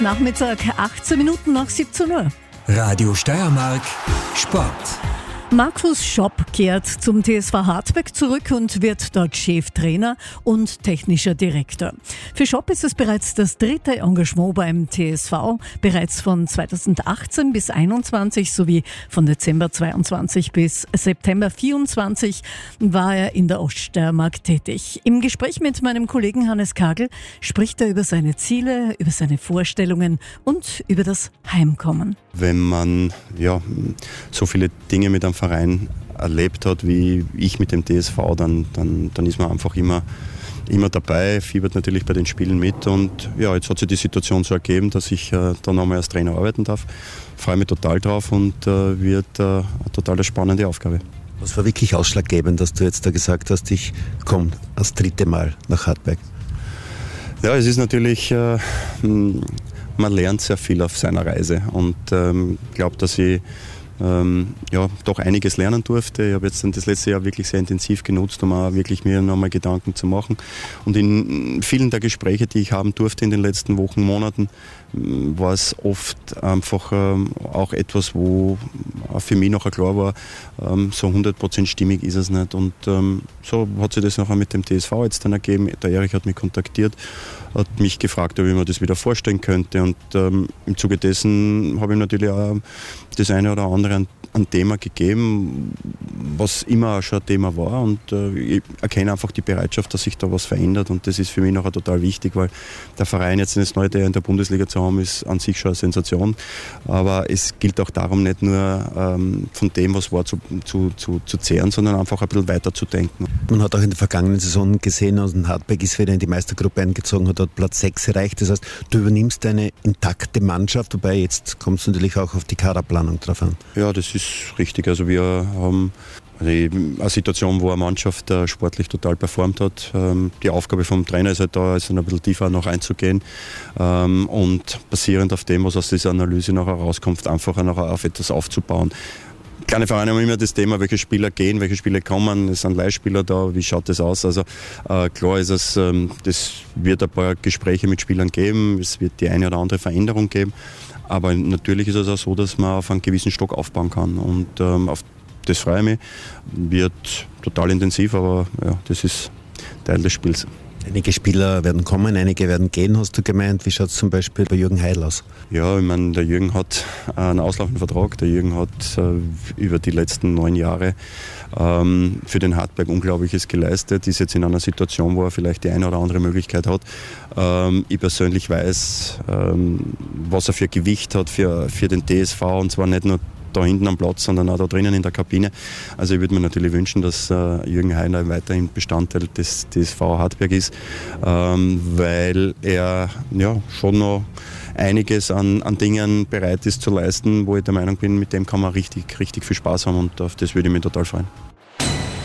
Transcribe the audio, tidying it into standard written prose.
Nachmittag, 18 Minuten nach 17 Uhr. Radio Steiermark Sport. Markus Schopp kehrt zum TSV Hartberg zurück und wird dort Cheftrainer und technischer Direktor. Für Schopp ist es bereits das dritte Engagement beim TSV. Bereits von 2018 bis 2021 sowie von Dezember 22 bis September 24 war er in der Oststeiermark tätig. Im Gespräch mit meinem Kollegen Hannes Kagel spricht er über seine Ziele, über seine Vorstellungen und über das Heimkommen. Wenn man so viele Dinge mit einem Verein erlebt hat, wie ich mit dem TSV, dann ist man einfach immer dabei, fiebert natürlich bei den Spielen mit und jetzt hat sich die Situation so ergeben, dass ich dann nochmal als Trainer arbeiten darf. Freue mich total drauf und wird eine total spannende Aufgabe. Was war wirklich ausschlaggebend, dass du jetzt da gesagt hast, ich komme das dritte Mal nach Hartberg? Ja, es ist natürlich, man lernt sehr viel auf seiner Reise und glaube, dass ich doch einiges lernen durfte. Ich habe jetzt das letzte Jahr wirklich sehr intensiv genutzt, um auch wirklich mir nochmal Gedanken zu machen. Und in vielen der Gespräche, die ich haben durfte in den letzten Wochen, Monaten, war es oft einfach auch etwas, wo auch für mich nachher klar war, so 100% stimmig ist es nicht. Und so hat sich das nachher mit dem TSV jetzt dann ergeben. Der Erich hat mich kontaktiert, hat mich gefragt, ob ich mir das wieder vorstellen könnte. Und im Zuge dessen habe ich natürlich auch das eine oder andere ein Thema gegeben, was immer schon ein Thema war. Und ich erkenne einfach die Bereitschaft, dass sich da was verändert. Und das ist für mich nachher total wichtig, weil der Verein jetzt das neue in der Bundesliga zu haben, ist an sich schon eine Sensation. Aber es gilt auch darum, nicht nur von dem, was war, zu zehren, sondern einfach ein bisschen weiter zu denken. Man hat auch in der vergangenen Saison gesehen, also Hartberg ist wieder in die Meistergruppe eingezogen, hat dort Platz 6 erreicht. Das heißt, du übernimmst eine intakte Mannschaft, wobei jetzt kommt es natürlich auch auf die Kaderplanung drauf an. Ja, das ist richtig. Also wir haben eine Situation, wo eine Mannschaft sportlich total performt hat. Die Aufgabe vom Trainer ist halt da, also ein bisschen tiefer noch einzugehen und basierend auf dem, was aus dieser Analyse nachher rauskommt, einfach nachher auf etwas aufzubauen. Kleine Vereine haben immer das Thema, welche Spieler gehen, welche Spieler kommen, es sind Leihspieler da, wie schaut das aus? Also klar ist es, das wird ein paar Gespräche mit Spielern geben, es wird die eine oder andere Veränderung geben, aber natürlich ist es auch so, dass man auf einen gewissen Stock aufbauen kann und auf das freue ich mich, wird total intensiv, aber das ist Teil des Spiels. Einige Spieler werden kommen, einige werden gehen, hast du gemeint. Wie schaut es zum Beispiel bei Jürgen Heidl aus? Ja, ich meine, der Jürgen hat einen auslaufenden Vertrag. Der Jürgen hat über die letzten 9 Jahre für den Hartberg Unglaubliches geleistet. Ist jetzt in einer Situation, wo er vielleicht die eine oder andere Möglichkeit hat. Ich persönlich weiß, was er für Gewicht hat für den TSV, und zwar nicht nur da hinten am Platz, sondern auch da drinnen in der Kabine. Also ich würde mir natürlich wünschen, dass Jürgen Heidl weiterhin Bestandteil des TSV Hartberg ist, weil er schon noch einiges an Dingen bereit ist zu leisten, wo ich der Meinung bin, mit dem kann man richtig, richtig viel Spaß haben und auf das würde ich mich total freuen.